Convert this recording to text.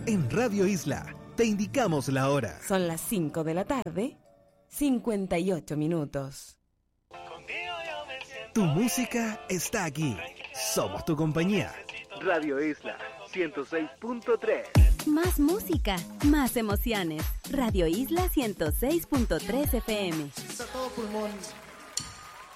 En Radio Isla te indicamos la hora. Son las 5 de la tarde, 58 minutos. Tu música está aquí. Somos tu compañía. Radio Isla 106.3. Más música, más emociones. Radio Isla 106.3 FM. Está todo pulmón.